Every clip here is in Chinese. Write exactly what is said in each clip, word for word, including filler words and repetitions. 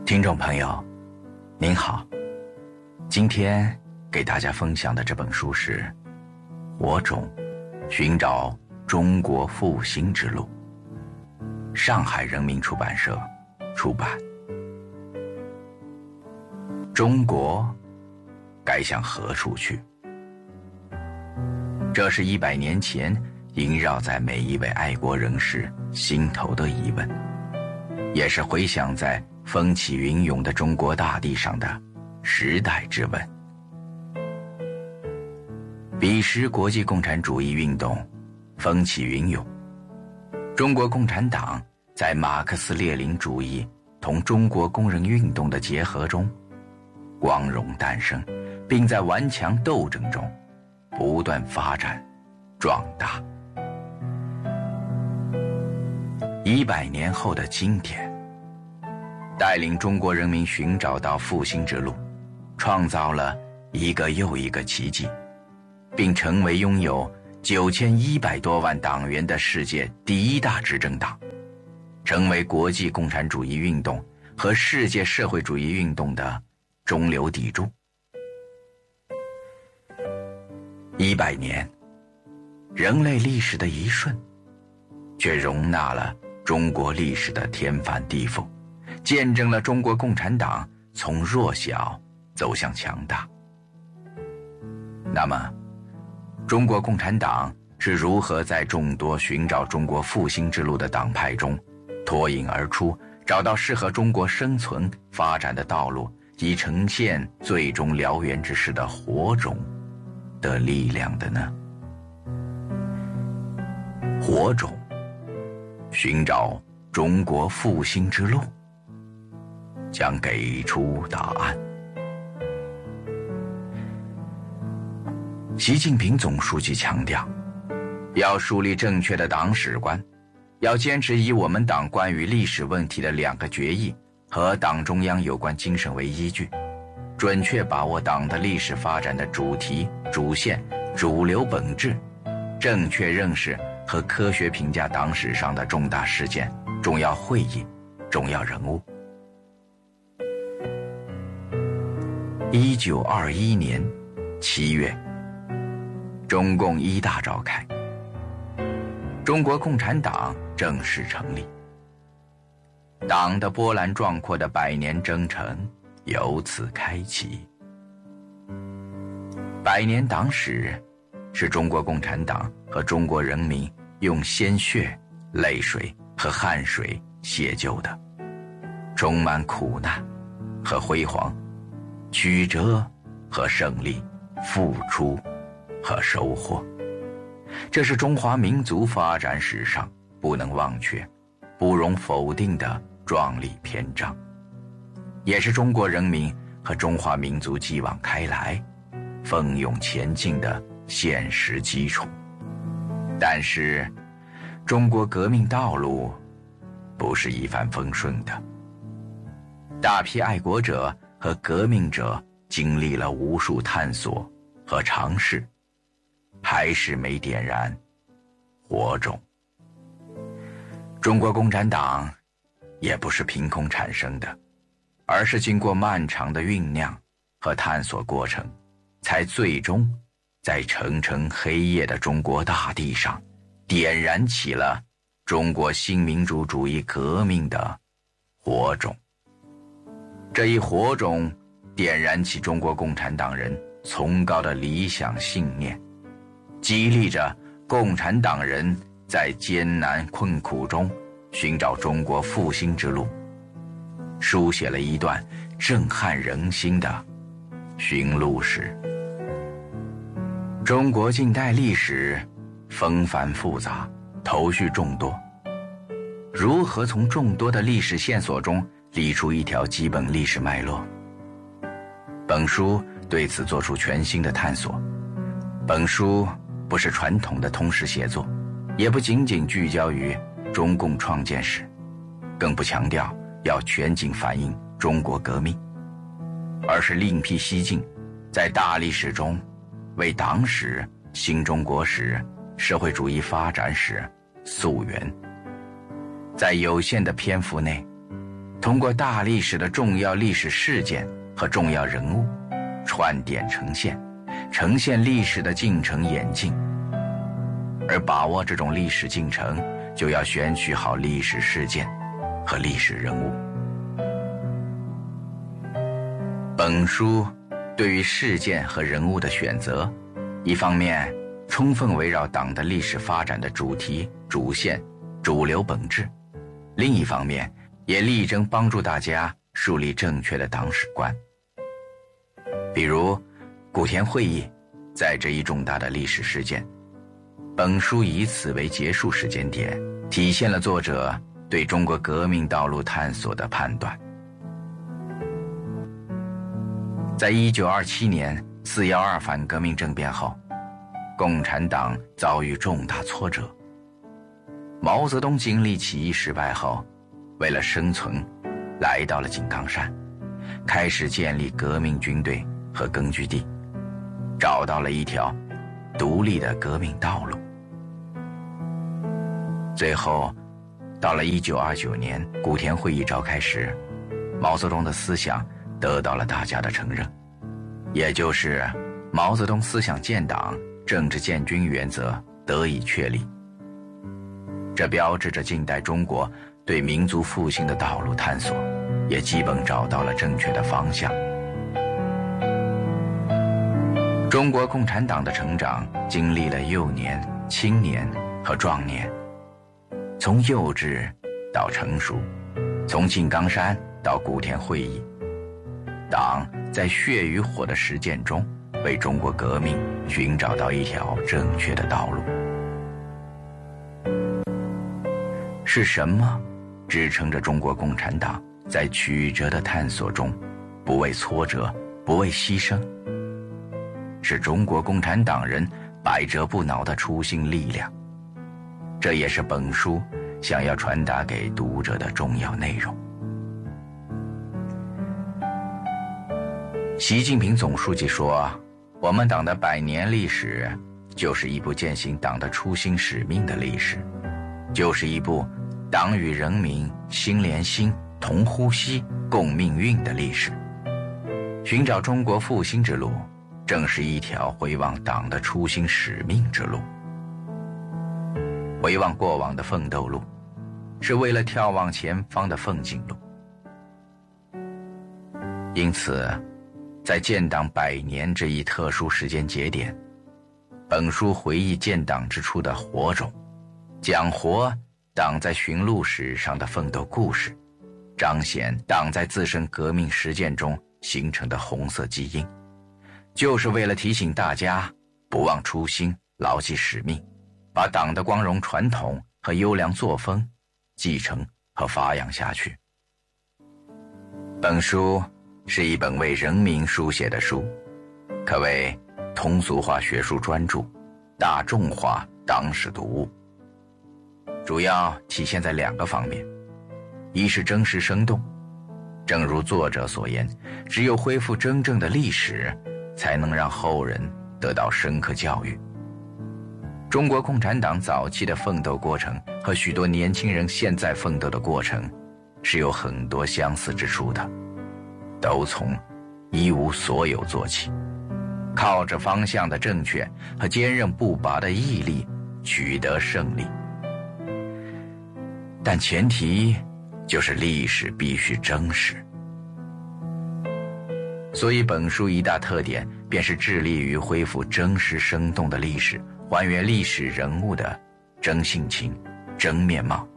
听众朋友您好，今天给大家分享的这本书是《火种：寻找中国复兴之路》，上海人民出版社出版。中国该向何处去？这是一百年前萦绕在每一位爱国人士心头的疑问，也是回响在风起云涌的中国大地上的时代之问。彼时国际共产主义运动风起云涌，中国共产党在马克思列宁主义同中国工人运动的结合中光荣诞生，并在顽强斗争中不断发展壮大。一百年后的今天，带领中国人民寻找到复兴之路，创造了一个又一个奇迹，并成为拥有九千一百多万党员的世界第一大执政党，成为国际共产主义运动和世界社会主义运动的中流砥柱。一百年，人类历史的一瞬，却容纳了中国历史的天翻地覆，见证了中国共产党从弱小走向强大。那么，中国共产党是如何在众多寻找中国复兴之路的党派中脱颖而出，找到适合中国生存发展的道路，以呈现最终燎原之势的火种的力量的呢？火种，寻找中国复兴之路，将给出答案。习近平总书记强调，要树立正确的党史观，要坚持以我们党关于历史问题的两个决议和党中央有关精神为依据，准确把握党的历史发展的主题、主线、主流本质，正确认识和科学评价党史上的重大事件、重要会议、重要人物。一九二一年七月，中共一大召开，中国共产党正式成立，党的波澜壮阔的百年征程由此开启。百年党史是中国共产党和中国人民用鲜血、泪水和汗水写就的，充满苦难和辉煌，曲折和胜利，付出和收获。这是中华民族发展史上不能忘却、不容否定的壮丽篇章，也是中国人民和中华民族继往开来、奋勇前进的现实基础。但是，中国革命道路不是一帆风顺的，大批爱国者和革命者经历了无数探索和尝试，还是没点燃火种。中国共产党也不是凭空产生的，而是经过漫长的酝酿和探索过程，才最终在层层黑夜的中国大地上点燃起了中国新民主主义革命的火种。这一火种点燃起中国共产党人崇高的理想信念，激励着共产党人在艰难困苦中寻找中国复兴之路，书写了一段震撼人心的寻路史。中国近代历史纷繁复杂，头绪众多，如何从众多的历史线索中理出一条基本历史脉络？本书对此做出全新的探索。本书不是传统的通史写作，也不仅仅聚焦于中共创建史，更不强调要全景反映中国革命，而是另辟蹊径，在大历史中为党史、新中国史、社会主义发展史溯源。在有限的篇幅内， 通过大历史的重要历史事件和重要人物，串点呈现，呈现历史的进程演进。而把握这种历史进程，就要选取好历史事件和历史人物。本书对于事件和人物的选择，一方面充分围绕党的历史发展的主题、主线、主流本质，另一方面也力争帮助大家树立正确的党史观。比如古田会议在这一重大的历史事件，本书以此为结束时间点，体现了作者对中国革命道路探索的判断。在一九二七年四一二反革命政变后，共产党遭遇重大挫折。毛泽东经历起义失败后，为了生存，来到了井冈山，开始建立革命军队和根据地，找到了一条独立的革命道路。最后，到了一九二九年古田会议召开时，毛泽东的思想得到了大家的承认，也就是毛泽东思想建党、政治建军原则得以确立。这标志着近代中国对民族复兴的道路探索也基本找到了正确的方向。中国共产党的成长经历了幼年、青年和壮年，从幼稚到成熟，从井冈山到古田会议，党在血与火的实践中为中国革命寻找到一条正确的道路。是什么支撑着中国共产党在曲折的探索中不畏挫折、不畏牺牲？是中国共产党人百折不挠的初心力量。这也是本书想要传达给读者的重要内容。习近平总书记说，我们党的百年历史就是一部践行党的初心使命的历史，就是一部党与人民心连心、同呼吸、共命运的历史。寻找中国复兴之路，正是一条回望党的初心使命之路。回望过往的奋斗路，是为了眺望前方的奋进路。因此，在建党百年这一特殊时间节点，本书回忆建党之初的火种，讲活党在寻路史上的奋斗故事，彰显党在自身革命实践中形成的红色基因，就是为了提醒大家不忘初心，牢记使命，把党的光荣传统和优良作风继承和发扬下去。本书是一本为人民书写的书，可谓通俗化学术专著，大众化党史读物。主要体现在两个方面，一是真实生动，正如作者所言，只有恢复真正的历史，才能让后人得到深刻教育。中国共产党早期的奋斗过程和许多年轻人现在奋斗的过程是有很多相似之处的，都从一无所有做起，靠着方向的正确和坚韧不拔的毅力取得胜利。但前提就是历史必须真实。所以本书一大特点便是致力于恢复真实生动的历史，还原历史人物的真性情、真面貌。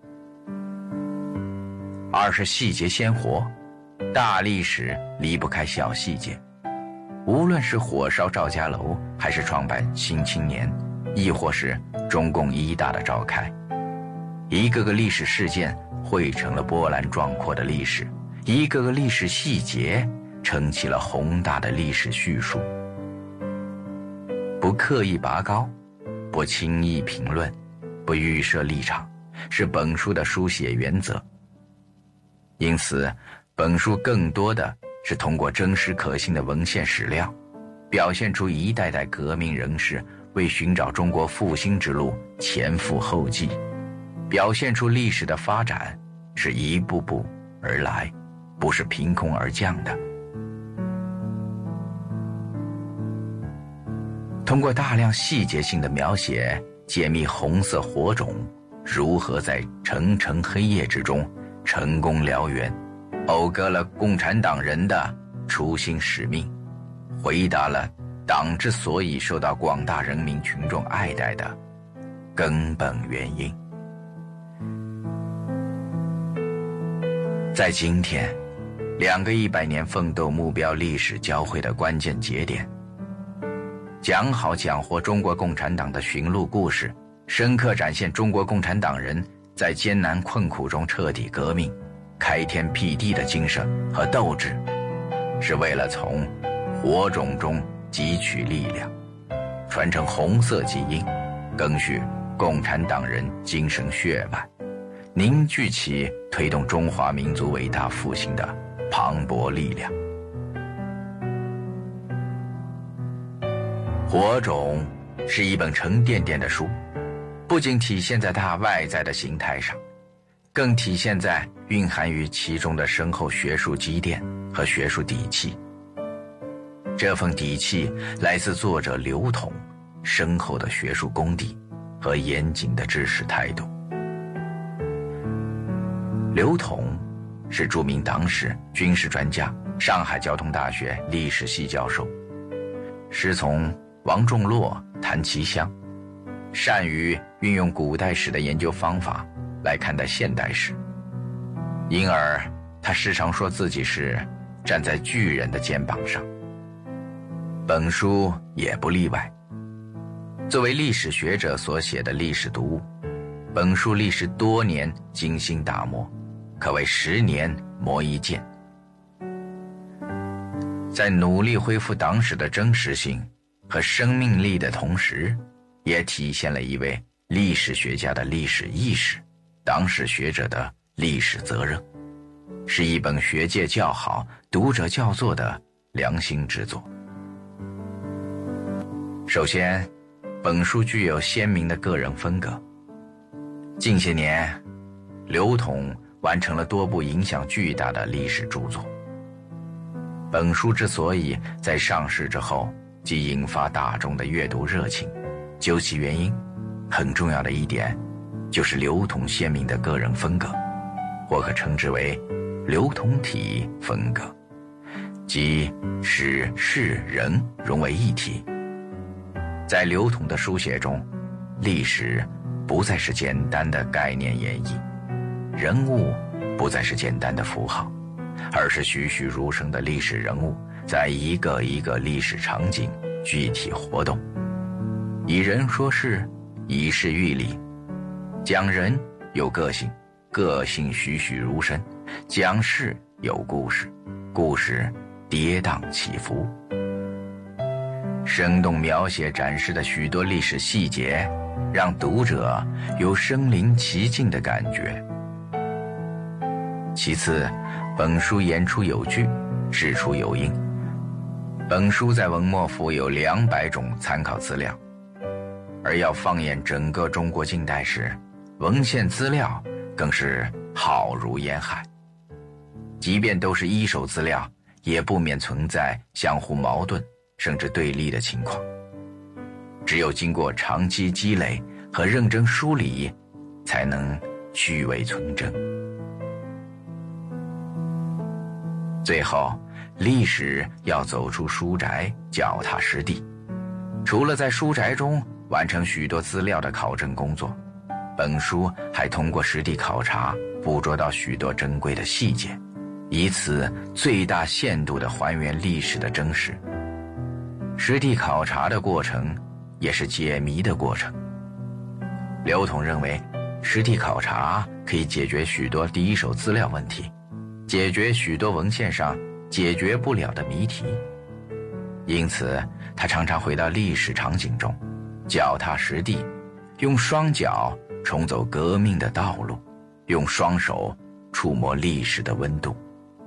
二是细节鲜活，大历史离不开小细节。无论是火烧赵家楼，还是创办新青年，亦或是中共一大的召开，一个个历史事件汇成了波澜壮阔的历史，一个个历史细节撑起了宏大的历史叙述。不刻意拔高，不轻易评论，不预设立场，是本书的书写原则。因此，本书更多的是通过真实可信的文献史料，表现出一代代革命人士为寻找中国复兴之路前赴后继，表现出历史的发展是一步步而来，不是凭空而降的。通过大量细节性的描写，解密红色火种如何在层层黑夜之中成功燎原，讴歌了共产党人的初心使命，回答了党之所以受到广大人民群众爱戴的根本原因。在今天，两个一百年奋斗目标历史交汇的关键节点，讲好讲活中国共产党的寻路故事，深刻展现中国共产党人在艰难困苦中彻底革命、开天辟地的精神和斗志，是为了从火种中汲取力量，传承红色基因，赓续共产党人精神血脉，凝聚起推动中华民族伟大复兴的磅礴力量。火种是一本沉甸甸的书，不仅体现在它外在的形态上，更体现在蕴含于其中的深厚学术积淀和学术底气。这份底气来自作者刘统深厚的学术功底和严谨的知识态度。刘统是著名党史、军事专家，上海交通大学历史系教授，师从王仲洛、谭其骧，善于运用古代史的研究方法来看待现代史，因而他时常说自己是站在巨人的肩膀上。本书也不例外。作为历史学者所写的历史读物，本书历时多年精心打磨，可谓十年磨一剑。在努力恢复党史的真实性和生命力的同时，也体现了一位历史学家的历史意识，党史学者的历史责任，是一本学界较好、读者较作的良心之作。首先，本书具有鲜明的个人风格。近些年，刘统完成了多部影响巨大的历史著作。本书之所以在上市之后即引发大众的阅读热情，究其原因，很重要的一点就是刘统鲜明的个人风格，或可称之为刘统体风格，即使事人融为一体。在刘统的书写中，历史不再是简单的概念演绎，人物不再是简单的符号，而是栩栩如生的历史人物在一个一个历史场景具体活动，以人说事，以事喻理，讲人有个性，个性栩栩如生，讲事有故事，故事跌宕起伏。生动描写展示的许多历史细节，让读者有身临其境的感觉。其次，本书言出有据，事出有因。本书在文末附有两百种参考资料，而要放眼整个中国近代史，文献资料更是浩如烟海。即便都是一手资料，也不免存在相互矛盾甚至对立的情况。只有经过长期积累和认真梳理，才能去伪存真。最后，历史要走出书宅，脚踏实地。除了在书宅中完成许多资料的考证工作，本书还通过实地考察捕捉到许多珍贵的细节，以此最大限度地还原历史的真实。实地考察的过程也是解谜的过程。刘统认为，实地考察可以解决许多第一手资料问题，解决许多文献上解决不了的谜题。因此，他常常回到历史场景中，脚踏实地，用双脚重走革命的道路，用双手触摸历史的温度。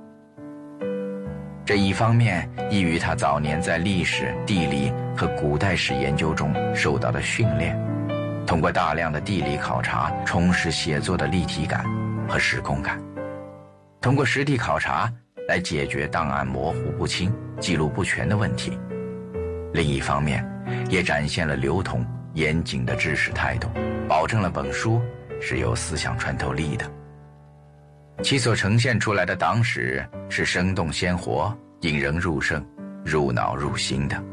这一方面依于他早年在历史、地理和古代史研究中受到的训练，通过大量的地理考察充实写作的立体感和时空感。 通过实地考察来解决档案模糊不清、记录不全的问题。另一方面，也展现了流通严谨的知识态度，保证了本书是有思想穿透力的。其所呈现出来的党史是生动鲜活、引人入胜、入脑入心的。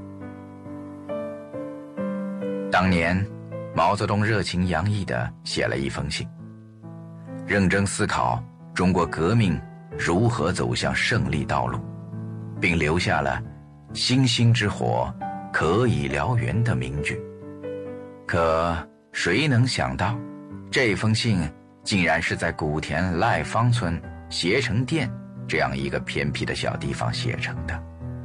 当年，毛泽东热情洋溢地写了一封信，认真思考中国革命如何走向胜利道路，并留下了“星星之火可以燎原”的名句。可谁能想到，这封信竟然是在古田赖芳村携程店这样一个偏僻的小地方写成的。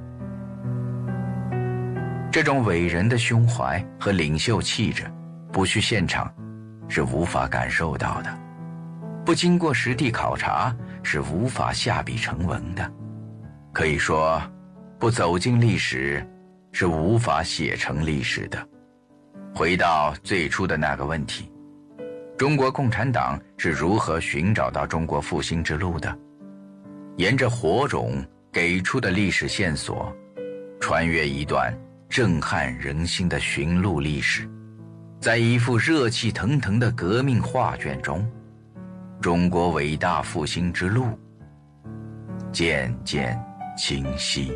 这种伟人的胸怀和领袖气质，不去现场是无法感受到的，不经过实地考察是无法下笔成文的。可以说，不走进历史是无法写成历史的。回到最初的那个问题，中国共产党是如何寻找到中国复兴之路的？沿着火种给出的历史线索，穿越一段震撼人心的寻路历史，在一幅热气腾腾的革命画卷中，中国伟大复兴之路渐渐清晰。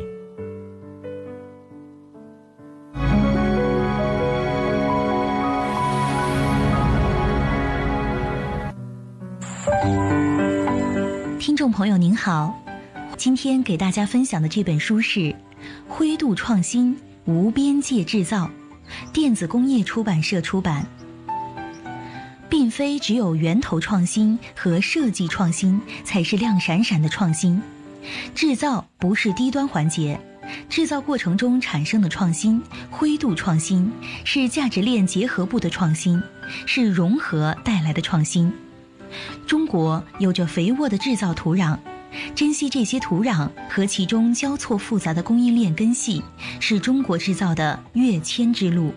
听众朋友您好，今天给大家分享的这本书是《灰度创新无边界制造》，电子工业出版社出版。并非只有源头创新和设计创新才是亮闪闪的创新，制造不是低端环节，制造过程中产生的创新，灰度创新是价值链结合部的创新，是融合带来的创新。中国有着肥沃的制造土壤，珍惜这些土壤和其中交错复杂的供应链根系，是中国制造的跃迁之路。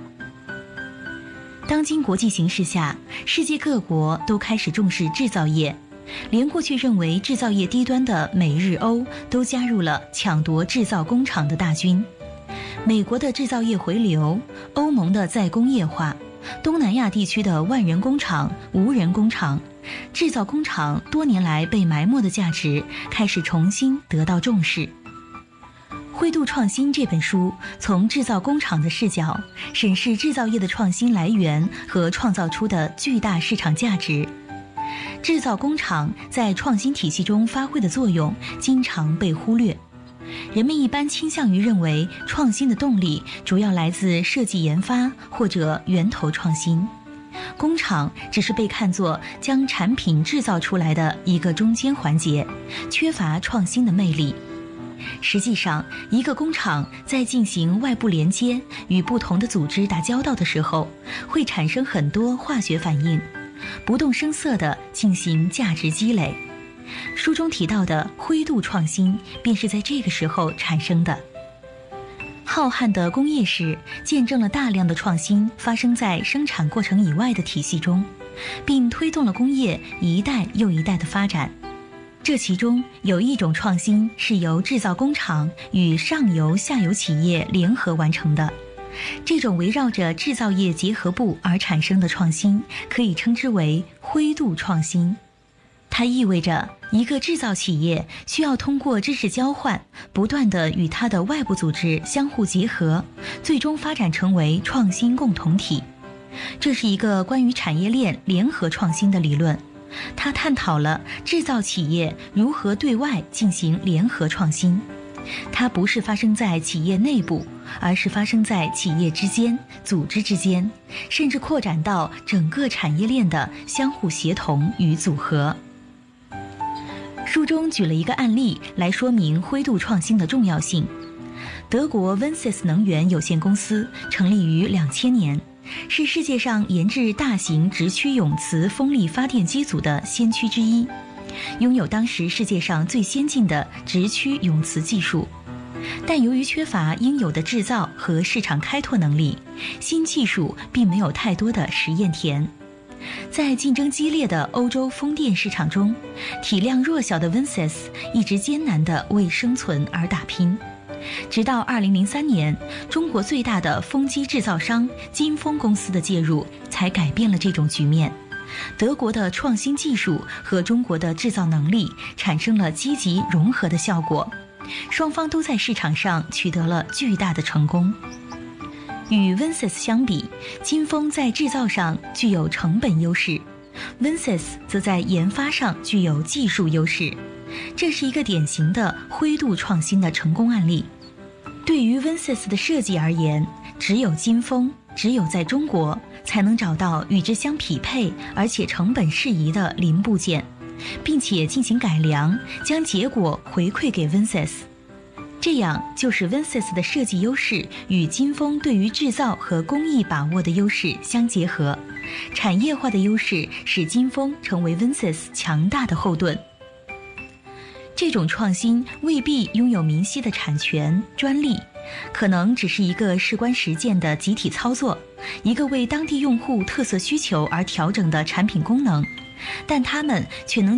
当今国际形势下，世界各国都开始重视制造业，连过去认为制造业低端的美日欧都加入了抢夺制造工厂的大军。美国的制造业回流，欧盟的再工业化，东南亚地区的万人工厂、无人工厂，制造工厂多年来被埋没的价值开始重新得到重视。灰度创新这本书从制造工厂的视角审视制造业的创新来源和创造出的巨大市场价值。制造工厂在创新体系中发挥的作用经常被忽略，人们一般倾向于认为创新的动力主要来自设计研发或者源头创新，工厂只是被看作将产品制造出来的一个中间环节，缺乏创新的魅力。实际上，一个工厂在进行外部连接，与不同的组织打交道的时候，会产生很多化学反应，不动声色地进行价值积累。书中提到的灰度创新，便是在这个时候产生的。浩瀚的工业史见证了大量的创新发生在生产过程以外的体系中，并推动了工业一代又一代的发展。这其中有一种创新是由制造工厂与上游下游企业联合完成的，这种围绕着制造业结合部而产生的创新可以称之为灰度创新。它意味着一个制造企业需要通过知识交换，不断地与它的外部组织相互结合，最终发展成为创新共同体。这是一个关于产业链联合创新的理论，它探讨了制造企业如何对外进行联合创新。它不是发生在企业内部，而是发生在企业之间、组织之间，甚至扩展到整个产业链的相互协同与组合。书中举了一个案例来说明灰度创新的重要性。德国温塞斯能源有限公司成立于两千年，是世界上研制大型直驱永磁风力发电机组的先驱之一，拥有当时世界上最先进的直驱永磁技术。但由于缺乏应有的制造和市场开拓能力，新技术并没有太多的实验田。 在竞争激烈的欧洲风电市场中，体量弱小的 Vinces 一直艰难地为生存而打拼。直到二零零三年，中国最大的风机制造商金风公司的介入，才改变了这种局面。德国的创新技术和中国的制造能力产生了积极融合的效果，双方都在市场上取得了巨大的成功。与 Vinces 相比，金风在制造上具有成本优势， Vinces 则在研发上具有技术优势，这是一个典型的灰度创新的成功案例。对于 Vinces 的设计而言，只有金风，只有在中国才能找到与之相匹配而且成本适宜的零部件，并且进行改良，将结果回馈给 Vinces。 这样就使 Vinces 的设计优势与金风对于制造和工艺把握的优势相结合，产业化的优势使金风成为 Vinces 强大的后盾。这种创新未必拥有明晰的产权专利，可能只是一个事关实践的集体操作，一个为当地用户特色需求而调整的产品功能，但它们却能